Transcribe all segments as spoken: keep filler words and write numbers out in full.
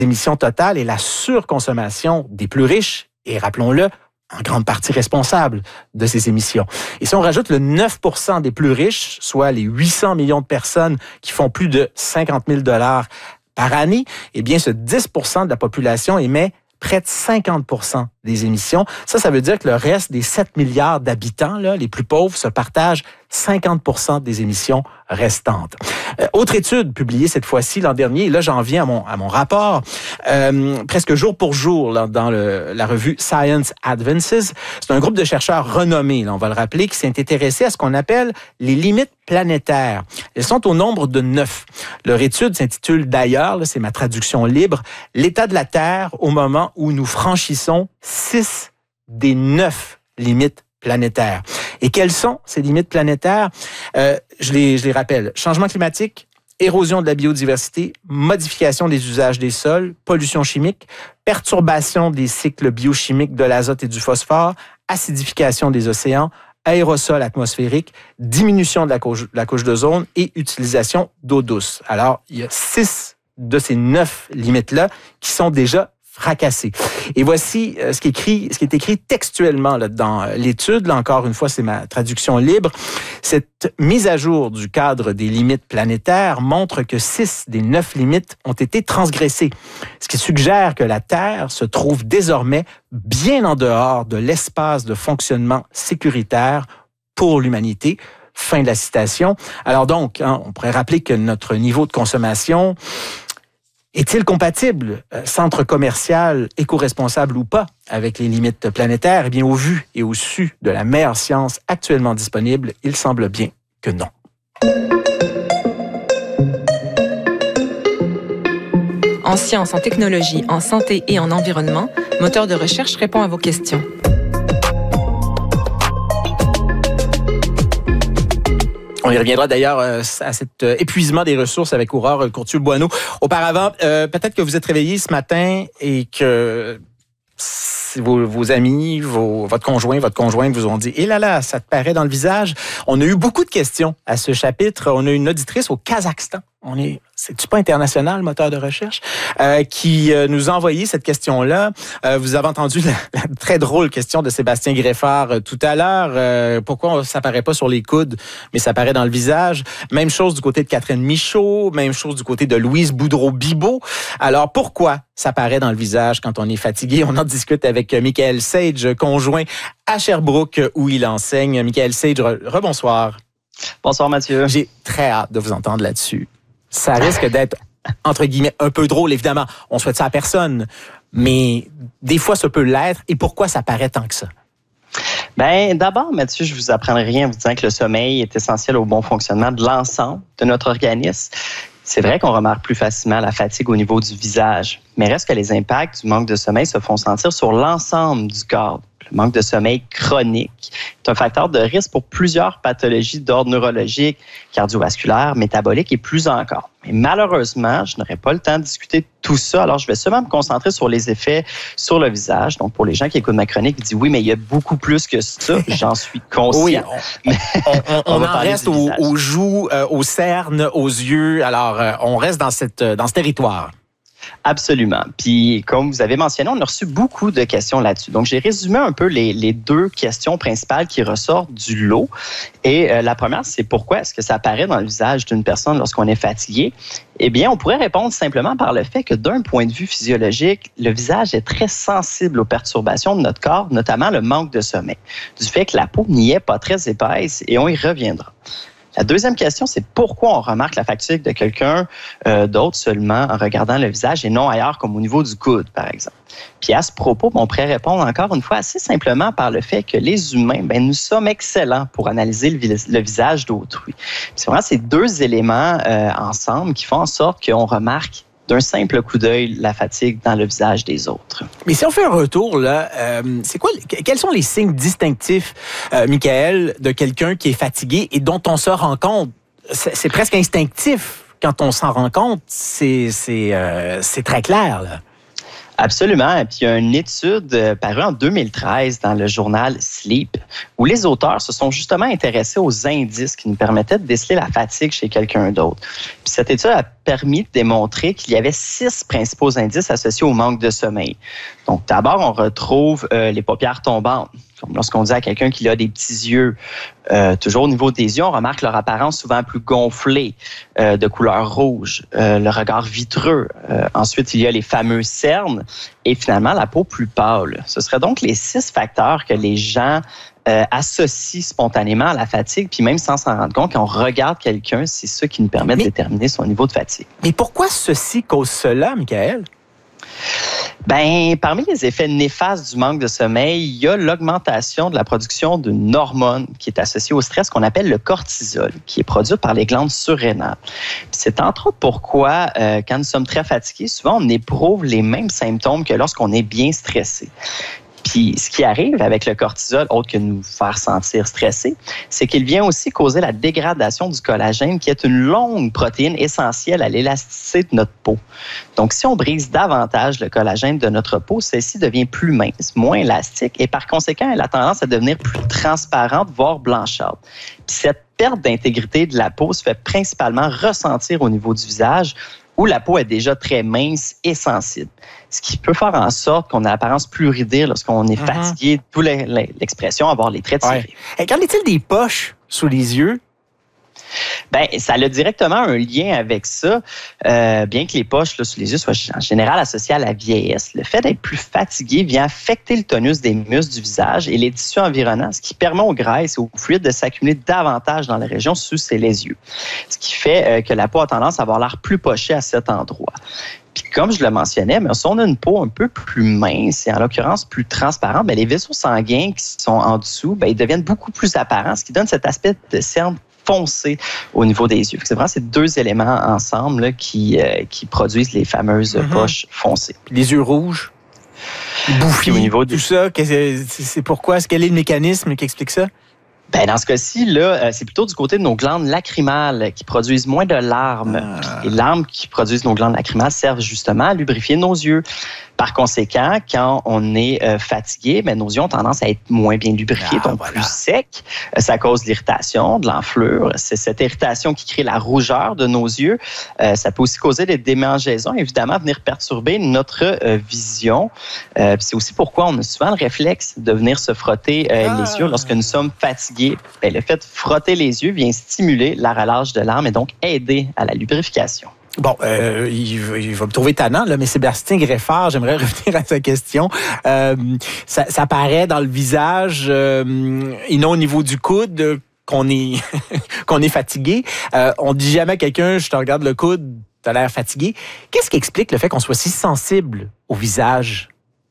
émissions totales et la surconsommation des plus riches, et rappelons-le, en grande partie responsable de ces émissions. Et si on rajoute le neuf pour cent des plus riches, soit les huit cents millions de personnes qui font plus de cinquante mille dollars par année, eh bien, ce dix pour cent de la population émet près de cinquante pour cent des émissions. Ça, ça veut dire que le reste des sept milliards d'habitants, là, les plus pauvres, se partagent cinquante pour cent des émissions restantes. Euh, autre étude publiée cette fois-ci l'an dernier, et là j'en viens à mon, à mon rapport, euh, presque jour pour jour là, dans le, la revue Science Advances. C'est un groupe de chercheurs renommés, là, on va le rappeler, qui s'est intéressé à ce qu'on appelle les limites planétaires. Elles sont au nombre de neuf. Leur étude s'intitule d'ailleurs, là, c'est ma traduction libre, « L'état de la Terre au moment où nous franchissons six des neuf limites planétaires ». Et quelles sont ces limites planétaires? Euh, je, les, je les rappelle. Changement climatique, érosion de la biodiversité, modification des usages des sols, pollution chimique, perturbation des cycles biochimiques de l'azote et du phosphore, acidification des océans, aérosols atmosphériques, diminution de la couche, de la couche d'ozone et utilisation d'eau douce. Alors, il y a six de ces neuf limites-là qui sont déjà fracassé. Et voici ce qui est écrit, ce qui est écrit textuellement là, dans l'étude. Là, encore une fois, c'est ma traduction libre. Cette mise à jour du cadre des limites planétaires montre que six des neuf limites ont été transgressées, ce qui suggère que la Terre se trouve désormais bien en dehors de l'espace de fonctionnement sécuritaire pour l'humanité. Fin de la citation. Alors donc, hein, on pourrait rappeler que notre niveau de consommation est-il compatible, euh, centre commercial, éco-responsable ou pas, avec les limites planétaires? Eh bien, au vu et au su de la meilleure science actuellement disponible, il semble bien que non. En sciences, en technologie, en santé et en environnement, Moteur de recherche répond à vos questions. On y reviendra d'ailleurs euh, à cet euh, épuisement des ressources avec Aurore Courtieu-Boineau. Auparavant, euh, peut-être que vous êtes réveillé ce matin et que vos, vos amis, vos, votre conjoint, votre conjointe vous ont dit « Eh là là, ça te paraît dans le visage ». On a eu beaucoup de questions à ce chapitre. On a une auditrice au Kazakhstan. On est, c'est-tu pas international, moteur de recherche, euh, qui euh, nous a envoyé cette question-là. Euh, vous avez entendu la, la très drôle question de Sébastien Greffard euh, tout à l'heure. Euh, pourquoi ça paraît pas sur les coudes, mais ça paraît dans le visage? Même chose du côté de Catherine Michaud, même chose du côté de Louise Boudreau-Bibeau. Alors, pourquoi ça paraît dans le visage quand on est fatigué? On en discute avec Michael Sage, conjoint à Sherbrooke, où il enseigne. Michael Sage, re- rebonsoir. Bonsoir, Mathieu. J'ai très hâte de vous entendre là-dessus. Ça risque d'être, entre guillemets, un peu drôle, évidemment. On souhaite ça à personne, mais des fois, ça peut l'être. Et pourquoi ça paraît tant que ça? Ben, d'abord, Mathieu, je vous apprendrai rien en vous disant que le sommeil est essentiel au bon fonctionnement de l'ensemble de notre organisme. C'est vrai qu'on remarque plus facilement la fatigue au niveau du visage, mais reste que les impacts du manque de sommeil se font sentir sur l'ensemble du corps. Le manque de sommeil chronique est un facteur de risque pour plusieurs pathologies d'ordre neurologique, cardiovasculaire, métabolique et plus encore. Mais malheureusement, je n'aurai pas le temps de discuter de tout ça, alors je vais seulement me concentrer sur les effets sur le visage. Donc, pour les gens qui écoutent ma chronique, ils disent oui, mais il y a beaucoup plus que ça. J'en suis conscient. Oui, on, on, on, on, on en reste aux, aux joues, euh, aux cernes, aux yeux. Alors, euh, on reste dans, cette, dans ce territoire. Absolument. Puis, comme vous avez mentionné, on a reçu beaucoup de questions là-dessus. Donc, j'ai résumé un peu les, les deux questions principales qui ressortent du lot. Et euh, la première, c'est pourquoi est-ce que ça apparaît dans le visage d'une personne lorsqu'on est fatigué? Eh bien, on pourrait répondre simplement par le fait que d'un point de vue physiologique, le visage est très sensible aux perturbations de notre corps, notamment le manque de sommeil, du fait que la peau n'y est pas très épaisse et on y reviendra. La deuxième question, c'est pourquoi on remarque la fatigue de quelqu'un euh, d'autre seulement en regardant le visage et non ailleurs comme au niveau du coude, par exemple. Puis à ce propos, on pourrait répondre encore une fois assez simplement par le fait que les humains, ben, nous sommes excellents pour analyser le, vis- le visage d'autrui. Puis c'est vraiment ces deux éléments euh, ensemble qui font en sorte qu'on remarque d'un simple coup d'œil la fatigue dans le visage des autres. Mais si on fait un retour, là, euh, c'est quoi, quels sont les signes distinctifs, euh, Michael, de quelqu'un qui est fatigué et dont on se rend compte? C'est, c'est presque instinctif quand on s'en rend compte. C'est, c'est, euh, c'est très clair, là. Absolument. Et puis, il y a une étude euh, parue en deux mille treize dans le journal Sleep, où les auteurs se sont justement intéressés aux indices qui nous permettaient de déceler la fatigue chez quelqu'un d'autre. Puis, cette étude a permis de démontrer qu'il y avait six principaux indices associés au manque de sommeil. Donc, d'abord, on retrouve euh, les paupières tombantes. Comme lorsqu'on dit à quelqu'un qu'il a des petits yeux, euh, toujours au niveau des yeux, on remarque leur apparence souvent plus gonflée, euh, de couleur rouge, euh, le regard vitreux. Euh, ensuite, il y a les fameux cernes et finalement la peau plus pâle. Ce seraient donc les six facteurs que les gens euh, associent spontanément à la fatigue, puis même sans s'en rendre compte, quand on regarde quelqu'un, c'est ça qui nous permet mais, de déterminer son niveau de fatigue. Mais pourquoi ceci cause cela, Michael? Ben, parmi les effets néfastes du manque de sommeil, il y a l'augmentation de la production d'une hormone qui est associée au stress qu'on appelle le cortisol, qui est produit par les glandes surrénales. Puis c'est entre autres pourquoi, euh, quand nous sommes très fatigués, souvent on éprouve les mêmes symptômes que lorsqu'on est bien stressé. Puis, ce qui arrive avec le cortisol, autre que nous faire sentir stressés, c'est qu'il vient aussi causer la dégradation du collagène, qui est une longue protéine essentielle à l'élasticité de notre peau. Donc, si on brise davantage le collagène de notre peau, celle-ci devient plus mince, moins élastique, et par conséquent, elle a tendance à devenir plus transparente, voire blanchâtre. Puis, cette perte d'intégrité de la peau se fait principalement ressentir au niveau du visage, où la peau est déjà très mince et sensible. Ce qui peut faire en sorte qu'on a l'apparence plus ridée lorsqu'on est fatigué, mm-hmm. d'où l'expression avoir les traits tirés. Ouais. Et qu'en est-il des poches sous les yeux? Ben, ça a directement un lien avec ça, euh, bien que les poches là, sous les yeux soient en général associées à la vieillesse. Le fait d'être plus fatigué vient affecter le tonus des muscles du visage et les tissus environnants, ce qui permet aux graisses et aux fluides de s'accumuler davantage dans la région sous et les yeux. Ce qui fait euh, que la peau a tendance à avoir l'air plus pochée à cet endroit. Puis comme je le mentionnais, mais si on a une peau un peu plus mince et en l'occurrence plus transparente, bien, les vaisseaux sanguins qui sont en dessous, bien, ils deviennent beaucoup plus apparents, ce qui donne cet aspect de cerne foncé au niveau des yeux. C'est vraiment ces deux éléments ensemble là, qui, euh, qui produisent les fameuses mm-hmm. poches foncées. Les yeux rouges, bouffis, au niveau du... tout ça, c'est, c'est pourquoi? Quel est le mécanisme qui explique ça? Ben, dans ce cas-ci, là, c'est plutôt du côté de nos glandes lacrymales qui produisent moins de larmes. Ah. Les larmes qui produisent nos glandes lacrymales servent justement à lubrifier nos yeux. Par conséquent, quand on est euh, fatigué, ben, nos yeux ont tendance à être moins bien lubrifiés, ah, donc voilà. plus secs. Ça cause de l'irritation, de l'enflure. C'est cette irritation qui crée la rougeur de nos yeux. Euh, ça peut aussi causer des démangeaisons, évidemment, venir perturber notre euh, vision. Euh, c'est aussi pourquoi on a souvent le réflexe de venir se frotter euh, ah. les yeux lorsque nous sommes fatigués. Ben, le fait de frotter les yeux vient stimuler la relâche de larmes et donc aider à la lubrification. Bon, euh, il, il va me trouver tannant, là, mais Sébastien Greffard, j'aimerais revenir à sa question. Euh, ça, ça paraît dans le visage euh, et non au niveau du coude qu'on est qu'on est fatigué. Euh, on dit jamais à quelqu'un, je te regarde le coude, t'as l'air fatigué. Qu'est-ce qui explique le fait qu'on soit si sensible au visage?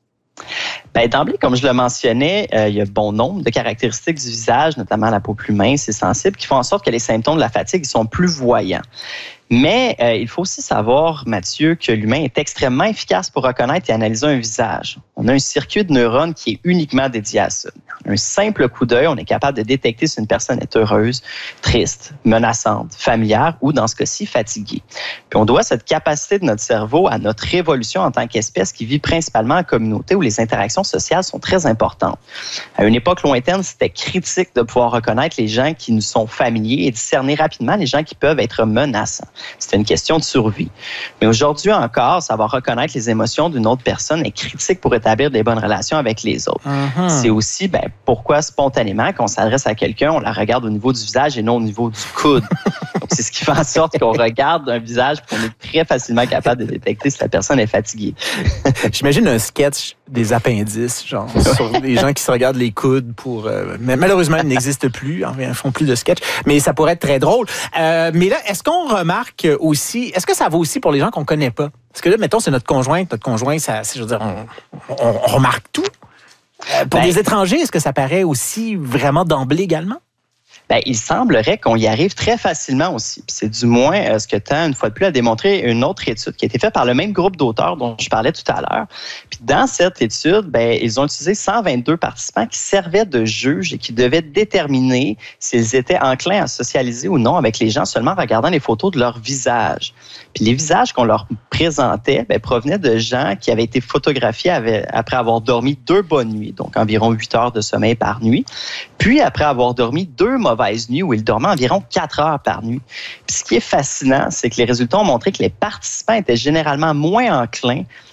Ben, d'emblée, comme je le mentionnais, euh, il y a bon nombre de caractéristiques du visage, notamment la peau plus mince et sensible, qui font en sorte que les symptômes de la fatigue sont plus voyants. Mais euh, il faut aussi savoir, Mathieu, que l'humain est extrêmement efficace pour reconnaître et analyser un visage. On a un circuit de neurones qui est uniquement dédié à ça. Un simple coup d'œil, on est capable de détecter si une personne est heureuse, triste, menaçante, familière ou, dans ce cas-ci, fatiguée. Puis on doit cette capacité de notre cerveau à notre évolution en tant qu'espèce qui vit principalement en communauté où les interactions sociales sont très importantes. À une époque lointaine, c'était critique de pouvoir reconnaître les gens qui nous sont familiers et discerner rapidement les gens qui peuvent être menaçants. C'était une question de survie. Mais aujourd'hui encore, savoir reconnaître les émotions d'une autre personne est critique pour établir des bonnes relations avec les autres. Uh-huh. C'est aussi ben, pourquoi spontanément, quand on s'adresse à quelqu'un, on la regarde au niveau du visage et non au niveau du coude. Donc, c'est ce qui fait en sorte qu'on regarde un visage et qu'on est très facilement capable de détecter si la personne est fatiguée. J'imagine un sketch des appendices, genre, sur les gens qui se regardent les coudes pour... Euh, mais malheureusement, ils n'existent plus, hein, ils ne font plus de sketch, mais ça pourrait être très drôle. Euh, mais là, est-ce qu'on remarque aussi... Est-ce que ça vaut aussi pour les gens qu'on ne connaît pas? Parce que là, mettons, c'est notre conjointe. Notre conjoint, ça, je veux dire, on, on, on remarque tout. Euh, pour ben, les étrangers, est-ce que ça paraît aussi vraiment d'emblée également? Bien, il semblerait qu'on y arrive très facilement aussi. Puis c'est du moins euh, ce que tend une fois de plus à démontrer une autre étude qui a été faite par le même groupe d'auteurs dont je parlais tout à l'heure. Puis dans cette étude, bien, ils ont utilisé cent vingt-deux participants qui servaient de juges et qui devaient déterminer s'ils étaient enclins à socialiser ou non avec les gens seulement en regardant les photos de leur visage. Puis les visages qu'on leur présentait bien, provenaient de gens qui avaient été photographiés après avoir dormi deux bonnes nuits, donc environ huit heures de sommeil par nuit, puis après avoir dormi deux mauvaises nuits où ils dormaient environ quatre heures par nuit. Puis ce qui est fascinant, c'est que les résultats ont montré que les participants étaient généralement moins enclins